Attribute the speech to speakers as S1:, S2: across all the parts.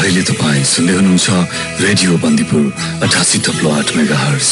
S1: अहिले तपाईं सुन्दै हुनुहुन्छ रेडियो बन्दीपुर 88.8 मेगाहर्ज।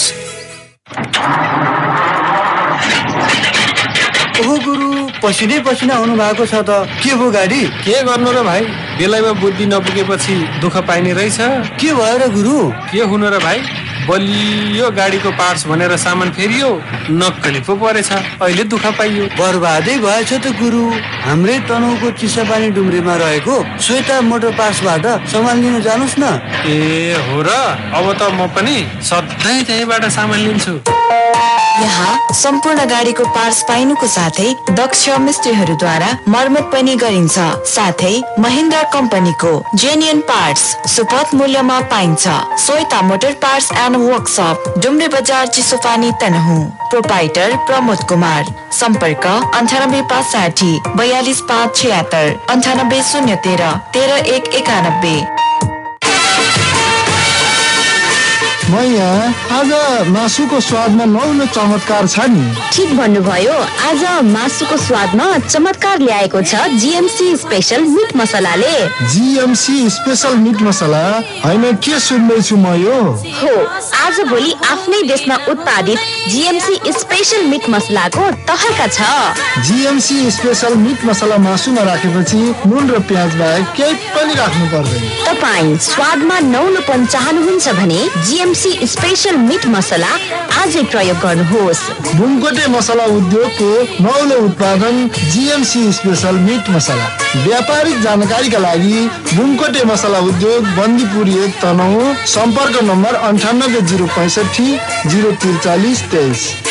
S2: ओहो गुरु, पसिनै आउनु भएको छ त, के भयो गाडी?
S3: के गर्नु र भाइ, बेलैमा बुद्धि नपुगेपछि दुःख पाइने रहेछ।
S2: के भयो र गुरु?
S3: के हुनु र भाइ, बलियो गाडीको पार्ट्स भनेर सामान फेरियो, नक्कली पो परेछ, अहिले दुःख पाइयो।
S2: बर्बादै भएछ त गुरु। हाम्रै तनहुको चिसापानी डुम्रीमा रहेको श्वेता मोटर पार्ट्सबाट सामान लिन जानुस् न।
S3: ए हो र, अब त म पनि सधैँ त्यहीँबाट सामान लिन्छु।
S4: यहाँ सम्पूर्ण गाडीको पार्ट्स पाइनुको साथै दक्ष मिस्त्रीहरूद्वारा मर्मत पनि गरिन्छ। साथै महिन्द्रा कम्पनीको जेन्युन पार्ट्स सुपथ मूल्यमा पाइन्छ। Shweta motor parts and workshop, Dumre बजार, चिसोपानी, तनहुँ। प्रोपाइटर प्रमोद कुमार। सम्पर्क 98 560 42 576 98 013 13 191।
S5: म यहाँ आज मासुको स्वादमा नौलो चमत्कार छ नि।
S6: ठिक भन्नुभयो, आज मासुको स्वादमा चमत्कार ल्याएको छ GMC special meet मसलाले।
S5: GMC special meet मसला होइन, के सुन्दैछु म यो?
S6: हो, आज भोलि आफ्नै देशमा उत्पादित जीएमसी स्पेशल मिट मसलाको तहका छ।
S5: जीएमसी स्पेशल मिट मसला मासुमा राखेपछि नुन र प्याज बाहेक केही पनि राख्नु पर्दैन।
S6: तपाईँ स्वादमा नौलोपन चाहनुहुन्छ भने जीएमसी स्पेशल मिट मसला आजै प्रयोग गर्नुहोस्।
S5: बुमकोटे मसला उद्योगको नौलो उत्पादन जीएमसी स्पेशल मिट मसला। व्यापारिक जानकारीका लागि बुमकोटे मसला उद्योग, बन्दीपुर 1 तनहुँ। सम्पर्क नम्बर 98 065 043 23।